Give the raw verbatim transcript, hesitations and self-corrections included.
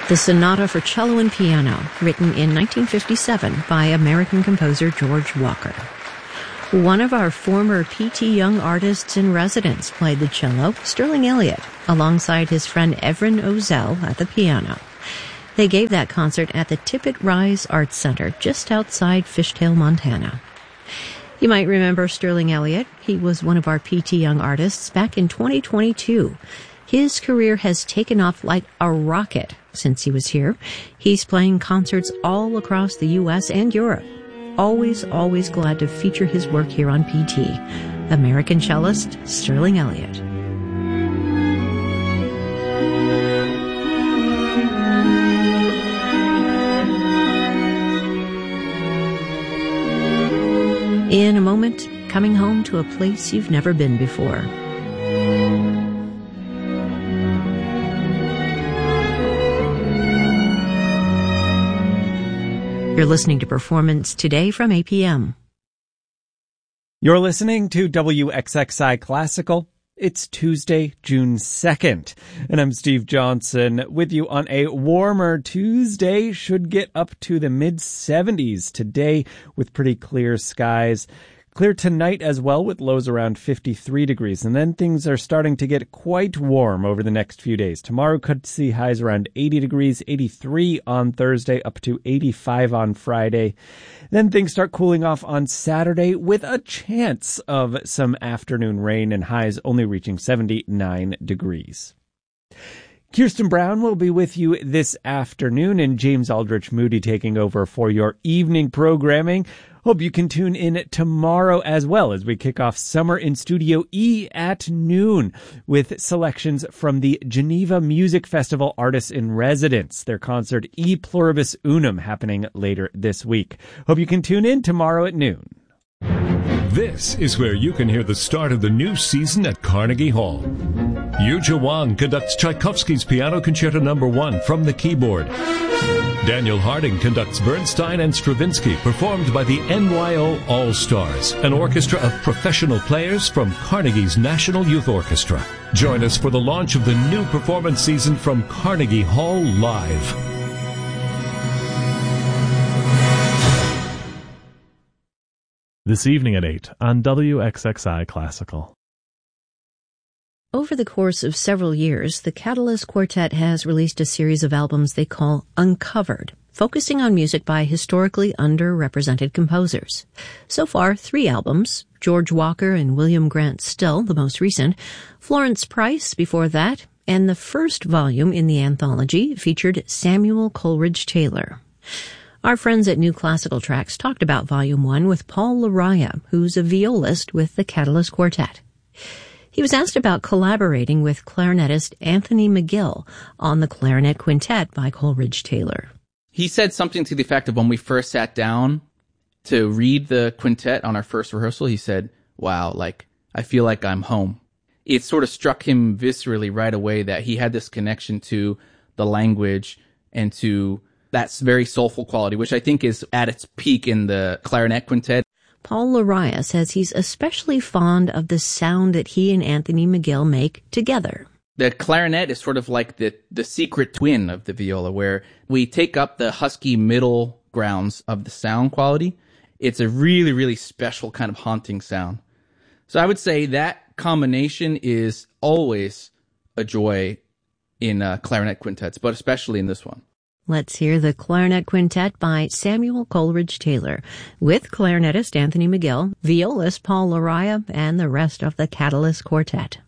The Sonata for Cello and Piano, written in nineteen fifty-seven by American composer George Walker. One of our former P T Young artists in residence played the cello, Sterling Elliott, alongside his friend Evren Ozel at the piano. They gave that concert at the Tippett Rise Arts Center just outside Fishtail, Montana. You might remember Sterling Elliott. He was one of our P T Young artists back in twenty twenty-two. His career has taken off like a rocket since he was here. He's playing concerts all across the U S and Europe. Always, always glad to feature his work here on P T. American cellist Sterling Elliott. In a moment, coming home to a place you've never been before. You're listening to Performance Today from A P M. You're listening to W X X I Classical. It's Tuesday, June second, and I'm Steve Johnson with you on a warmer Tuesday. Should get up to the mid seventies today with pretty clear skies. Clear tonight as well with lows around fifty-three degrees. And then things are starting to get quite warm over the next few days. Tomorrow could see highs around eighty degrees, eighty-three on Thursday, up to eighty-five on Friday. Then things start cooling off on Saturday with a chance of some afternoon rain and highs only reaching seventy-nine degrees. Kirsten Brown will be with you this afternoon, and James Aldrich Moody taking over for your evening programming. Hope you can tune in tomorrow as well as we kick off Summer in Studio E at noon with selections from the Geneva Music Festival Artists in Residence, their concert E Pluribus Unum happening later this week. Hope you can tune in tomorrow at noon. This is where you can hear the start of the new season at Carnegie Hall. Yuja Wang conducts Tchaikovsky's Piano Concerto Number One from the keyboard. Daniel Harding conducts Bernstein and Stravinsky, performed by the N Y O All-Stars, an orchestra of professional players from Carnegie's National Youth Orchestra. Join us for the launch of the new performance season from Carnegie Hall Live. This evening at eight on W X X I Classical. Over the course of several years, the Catalyst Quartet has released a series of albums they call Uncovered, focusing on music by historically underrepresented composers. So far, three albums, George Walker and William Grant Still, the most recent, Florence Price before that, and the first volume in the anthology featured Samuel Coleridge Taylor. Our friends at New Classical Tracks talked about Volume one with Paul Laraya, who's a violist with the Catalyst Quartet. He was asked about collaborating with clarinetist Anthony McGill on the Clarinet Quintet by Coleridge Taylor. He said something to the effect of when we first sat down to read the quintet on our first rehearsal, he said, wow, like, I feel like I'm home. It sort of struck him viscerally right away that he had this connection to the language and to that very soulful quality, which I think is at its peak in the Clarinet Quintet. Paul Laraya says he's especially fond of the sound that he and Anthony McGill make together. The clarinet is sort of like the, the secret twin of the viola, where we take up the husky middle grounds of the sound quality. It's a really, really special kind of haunting sound. So I would say that combination is always a joy in uh, clarinet quintets, but especially in this one. Let's hear the Clarinet Quintet by Samuel Coleridge Taylor, with clarinetist Anthony McGill, violist Paul Laraya, and the rest of the Catalyst Quartet.